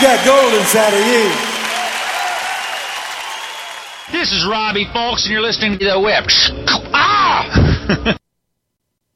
got gold inside of you. This is Robbie, folks, and you're listening to The Whip. Ah!